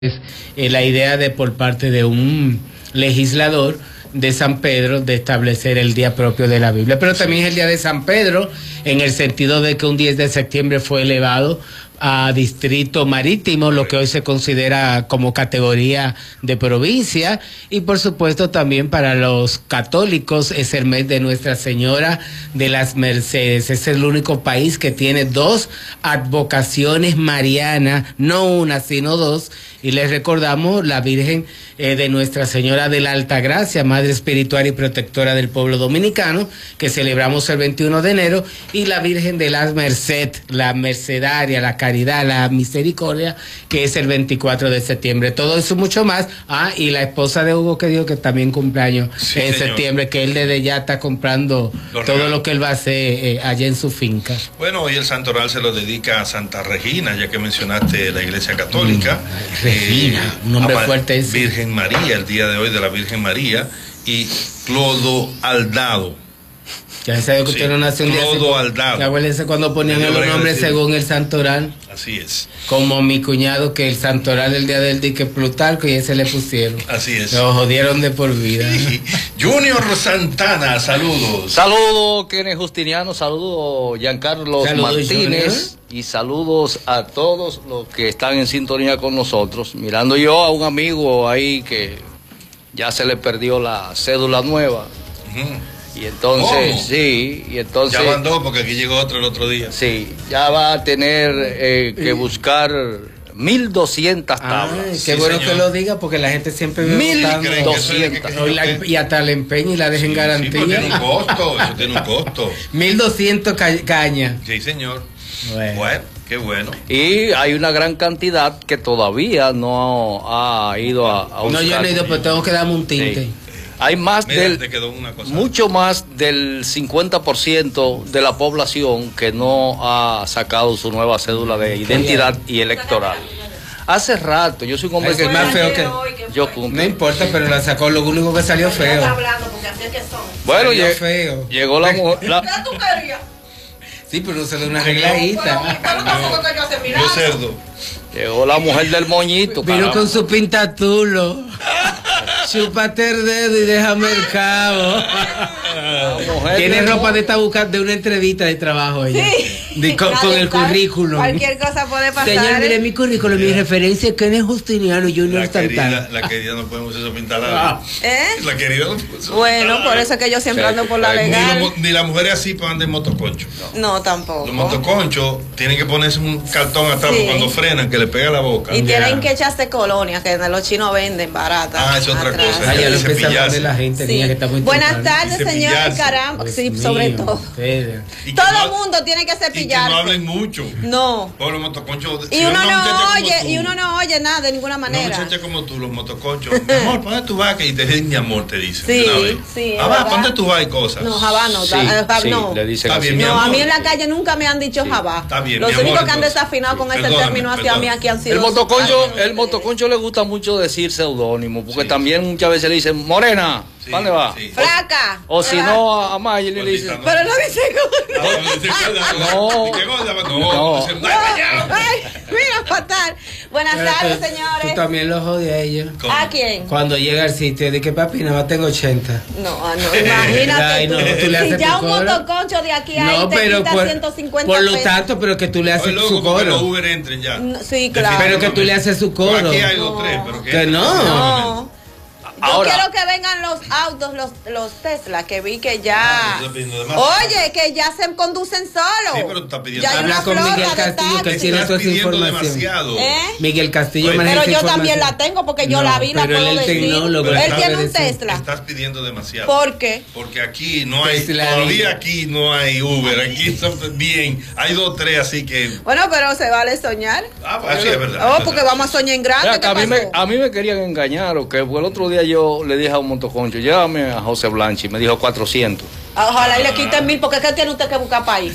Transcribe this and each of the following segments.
la idea de por parte de un legislador de San Pedro de establecer el día propio de la Biblia, pero también es el día de San Pedro en el sentido de que un 10 de septiembre fue elevado a distrito marítimo, lo que hoy se considera como categoría de provincia, y por supuesto también para los católicos es el mes de Nuestra Señora de las Mercedes. Es el único país que tiene dos advocaciones marianas, no una sino dos, y les recordamos la Virgen de Nuestra Señora de la Altagracia, Madre Espiritual y Protectora del pueblo dominicano, que celebramos el 21 de enero, y la Virgen de las Merced, la Mercedaria, la Caridad, la Misericordia, que es el 24 de septiembre. Todo eso mucho más. Y la esposa de Hugo que dijo que también cumpleaños en septiembre, que él desde ya está comprando todo lo que él va a hacer allá en su finca. Bueno, hoy el santoral se lo dedica a Santa Regina, ya que mencionaste la Iglesia Católica. Regina, un nombre fuerte ese. Virgen María, el día de hoy de la Virgen María, y Clodoaldado. Ya sabe que usted no nació un día así. Acuérdense cuando ponían los nombres según el santoral. Así es. Como mi cuñado, que el santoral el día del dique Plutarco, y ese le pusieron. Así es. Lo jodieron de por vida. Sí. Junior Santana, saludos. Saludos, Kenneth Justiniano, saludos, Giancarlo Martínez. Junior. Y saludos a todos los que están en sintonía con nosotros. Mirando yo a un amigo ahí que ya se le perdió la cédula nueva. Y entonces, ¿cómo? Sí, y entonces... Ya mandó porque aquí llegó otro el otro día. Sí, ya va a tener que buscar 1.200 tablas. Qué bueno que lo diga porque la gente siempre ve 1.200. Y hasta la empeña y la deja en garantía. Sí, tiene un costo, eso tiene un costo. 1.200 cañas. Sí, señor. Bueno, qué bueno. Y hay una gran cantidad que todavía no ha ido a buscar. No, yo no he ido, pero tengo que darme un tinte. Sí. Hay más mucho más del 50% de la población que no ha sacado su nueva cédula de identidad y electoral. Hace rato, yo soy un hombre que es más feo que yo cumplo. No importa, pero la sacó, lo único que salió feo. Bueno, llegó la mujer. Sí, pero no se da una arregladita. Yo cerdo. Llegó la mujer del moñito. Vino con su pintatulo. Chúpate el dedo y déjame el cabo. Tiene ropa de esta de una entrevista de trabajo ella. Sí. Con el currículum. Cualquier cosa puede pasar. Señor, mire mi currículum, mi referencia es Kenneth Justiniano Junior Santana. La querida no podemos eso pintarla. La querida no podemos. Bueno, por eso es que yo siempre ando por la legal. Ni las mujeres así para andar en motoconcho. No, tampoco. Los motoconchos tienen que ponerse un cartón atrás cuando frenan, que le pega la boca. Y tienen que echarse colonia, que los chinos venden barata. Es otra cosa. Ya lo empieza a de la gente, niña, que está muy Buenas tardes, señores, caramba. Sí, sobre todo. Todo el mundo tiene que cepillarse. Y que no hablen mucho. No. Por los motoconchos. Y uno no oye nada de ninguna manera. Una muchacha como tú, los motoconchos. Mi amor, ¿para dónde tú vas? Y te dicen mi amor, te dicen. Sí. ¿Para dónde tú vas y cosas? No, jabá no. No. Le dicen así. No, a mí en la calle nunca me han dicho jabá. Está bien. Los únicos que han desafinado con ese término hacia mí aquí han sido. El motoconcho le gusta mucho decir seudónimo, porque también muchas veces le dicen Morena. ¿Dónde va? Flaca. O si no, a Maya le dice. Pero no dice No. Mira, fatal. Buenas tardes, señores. Tú también lo jode a ellos. ¿A quién? Cuando llega al sitio, de que papi, nada más tengo 80. No, imagínate. Si ya un motoconcho de aquí a ahí te quita 150 por lo tanto, pero que tú le haces su coro. Que los Uber entren ya. Sí, claro. Pero que tú le haces su coro. Aquí hay 2 3, pero que no. Yo quiero que vengan los autos, los Tesla, que vi que ya... Oye, que ya se conducen solos. Sí, pero tú estás pidiendo... Habla con Miguel Castillo, que tiene toda esa información. Miguel Castillo pero yo también la tengo, porque yo la vi, la puedo decir. Él tiene un Tesla. Estás pidiendo demasiado. ¿Por qué? Porque aquí no hay... Todavía aquí no hay Uber. Aquí son bien. Hay 2 3, así que... Bueno, pero se vale soñar. Sí, es verdad. Porque vamos a soñar en grande. A mí me querían engañar, o que el otro día yo le dije a un motoconcho, llévame a José Blanchi, me dijo 400. Ojalá y le quiten 1000, porque ¿qué tiene usted que buscar país?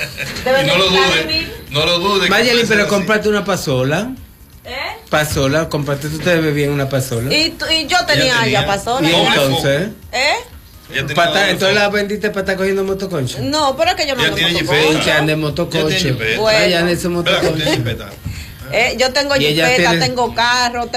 No lo dude. Mayeli, pero cómprate una pasola. Pasola, cómprate, tú te debes bien una pasola. Y yo tenía ya pasola. ¿Y entonces? Entonces la vendiste para estar cogiendo motoconcho. No, pero es que yo no ando motoconcho. Ande motoconcho. Vaya en ese motoconcho. Yo tengo jipeta, tengo carro.